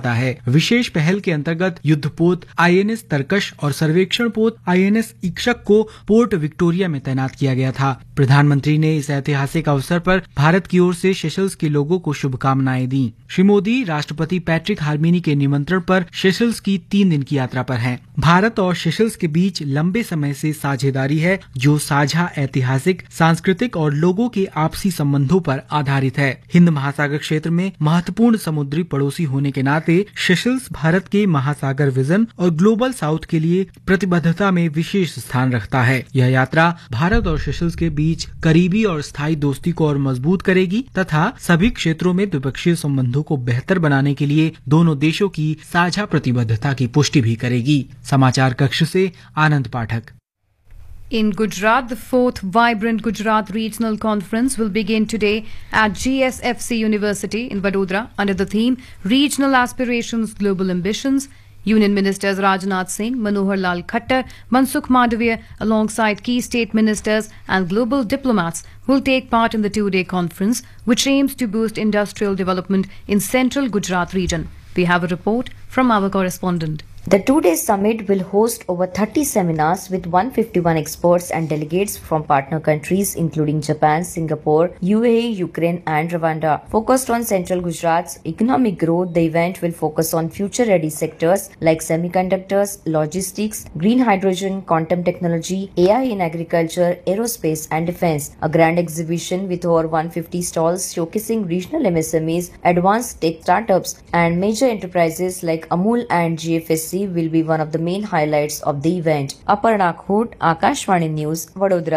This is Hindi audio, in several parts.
दर्शाता है। विशेष पहल के अंतर्गत युद्धपोत INS तरकश और सर्वेक्षण पोत INS इक्षक को पोर्ट विक्टोरिया में तैनात किया गया था। प्रधानमंत्री ने इस ऐतिहासिक अवसर पर भारत की ओर से सेशल्स के लोगों को शुभकामनाएं दी। श्री मोदी राष्ट्रपति पैट्रिक हार्मिनी के निमंत्रण पर सेशल्स की 3 दिन की यात्रा पर हैं। भारत और सेशल्स के बीच लंबे समय से साझेदारी है, जो साझा ऐतिहासिक, सांस्कृतिक और लोगों के आपसी संबंधों पर आधारित है। हिंद महासागर क्षेत्र में महत्वपूर्ण समुद्री पड़ोसी होने के नाते सेशल्स भारत के महासागर विजन और ग्लोबल साउथ के लिए प्रतिबद्धता में विशेष स्थान रखता है। यह यात्रा भारत और सेशल्स के बीच करीबी और स्थायी दोस्ती को और मजबूत करेगी तथा सभी क्षेत्रों में द्विपक्षीय संबंधों को बेहतर बनाने के लिए दोनों देशों की साझा प्रतिबद्धता की पुष्टि भी करेगी। समाचार कक्ष से आनंद पाठक। In Gujarat, the 4th Vibrant Gujarat Regional Conference will begin today at GSFC University in Vadodara under the theme Regional Aspirations, Global Ambitions. Union Ministers Rajnath Singh, Manohar Lal Khattar, Mansukh Mandavia, alongside key state ministers and global diplomats, will take part in the 2-day conference, which aims to boost industrial development in central Gujarat region. We have a report from our correspondent. The 2-day summit will host over 30 seminars with 151 experts and delegates from partner countries including Japan, Singapore, UAE, Ukraine and Rwanda. Focused on central Gujarat's economic growth, the event will focus on future-ready sectors like semiconductors, logistics, green hydrogen, quantum technology, AI in agriculture, aerospace and defense. A grand exhibition with over 150 stalls showcasing regional MSMEs, advanced tech startups and major enterprises like Amul and GFSC will be one of the main highlights of the event. Aparna Khoot, Akashvani News, Vadodara.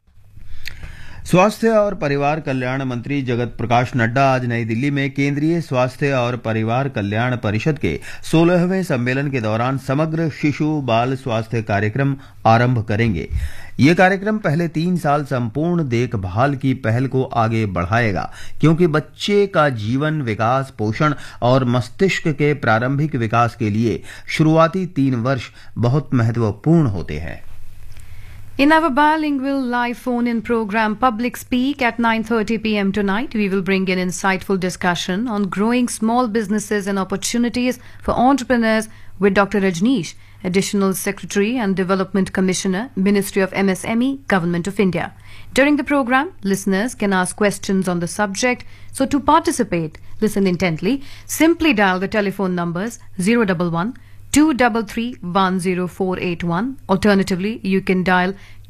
स्वास्थ्य और परिवार कल्याण मंत्री जगत प्रकाश नड्डा आज नई दिल्ली में केंद्रीय स्वास्थ्य और परिवार कल्याण परिषद के 16वें सम्मेलन के दौरान समग्र शिशु बाल स्वास्थ्य कार्यक्रम आरंभ करेंगे। ये कार्यक्रम पहले 3 साल संपूर्ण देखभाल की पहल को आगे बढ़ाएगा, क्योंकि बच्चे का जीवन, विकास, पोषण और मस्तिष्क के प्रारंभिक विकास के लिए शुरुआती 3 वर्ष बहुत महत्वपूर्ण होते हैं। In our bilingual live phone-in program Public Speak at 9:30 p.m. tonight, we will bring in insightful discussion on growing small businesses and opportunities for entrepreneurs with Dr. Rajneesh, Additional Secretary and Development Commissioner, Ministry of MSME, Government of India. During the program, listeners can ask questions on the subject. So to participate, listen intently. Simply dial the telephone numbers 011 233 10481. Alternatively, you can dial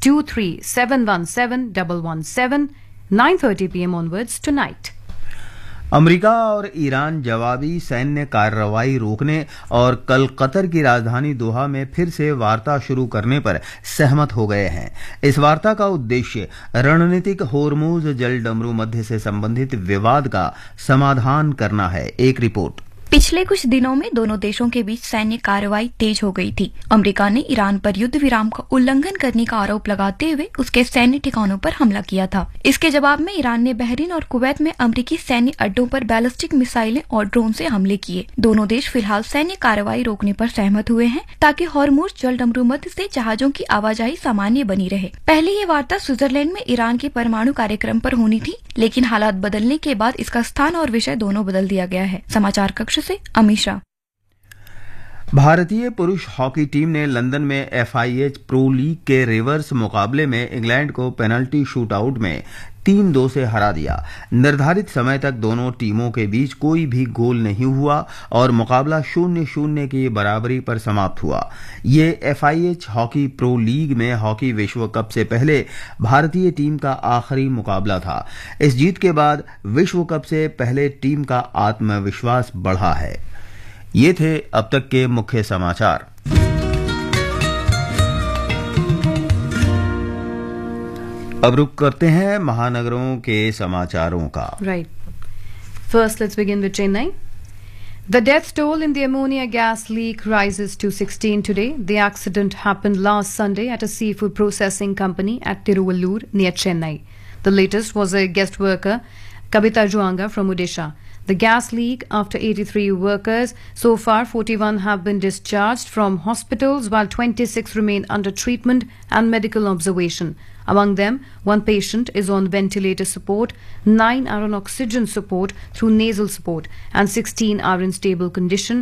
23717 9:30 p.m. onwards tonight. America और ईरान जवाबी सैन्य कार्रवाई रोकने और कल कतर की राजधानी दोहा में फिर से वार्ता शुरू करने पर सहमत हो गए हैं। इस वार्ता का उद्देश्य रणनीतिक होर्मुज जल डमरू मध्य से संबंधित विवाद का समाधान करना है। एक रिपोर्ट। पिछले कुछ दिनों में दोनों देशों के बीच सैन्य कार्रवाई तेज हो गई थी। अमेरिका ने ईरान पर युद्ध विराम का उल्लंघन करने का आरोप लगाते हुए उसके सैन्य ठिकानों पर हमला किया था। इसके जवाब में ईरान ने बहरीन और कुवैत में अमेरिकी सैन्य अड्डों पर बैलिस्टिक मिसाइलें और ड्रोन से हमले किए। दोनों देश फिलहाल सैन्य कार्रवाई रोकने पर सहमत हुए हैं, ताकि हॉर्मुज जल डमरू मध्य से जहाजों की आवाजाही सामान्य बनी रहे। पहले ये वार्ता स्विट्जरलैंड में ईरान के परमाणु कार्यक्रम पर होनी थी, लेकिन हालात बदलने के बाद इसका स्थान और विषय दोनों बदल दिया गया है। समाचार कक्ष से अमीशा। भारतीय पुरुष हॉकी टीम ने लंदन में FIH प्रो लीग के रिवर्स मुकाबले में इंग्लैंड को पेनल्टी शूटआउट में 3-2 से हरा दिया। निर्धारित समय तक दोनों टीमों के बीच कोई भी गोल नहीं हुआ और मुकाबला 0-0 की बराबरी पर समाप्त हुआ। ये FIH हॉकी प्रो लीग में हॉकी विश्व कप से पहले भारतीय टीम का आखिरी मुकाबला था। इस जीत के बाद विश्व कप से पहले टीम का आत्मविश्वास बढ़ा है। ये थे अब तक के मुख्य समाचार। अब रुक करते हैं महानगरों के समाचारों का। Right. First, let's begin with Chennai. The death toll in the ammonia gas leak rises to 16 today. The accident happened last Sunday at a seafood processing company at Tiruvallur near Chennai. The latest was a guest worker, Kabita Juanga from Odisha. The gas leak after 83 workers. So far, 41 have been discharged from hospitals while 26 remain under treatment and medical observation. Among them, 1 patient is on ventilator support, 9 are on oxygen support through nasal support, and 16 are in stable condition.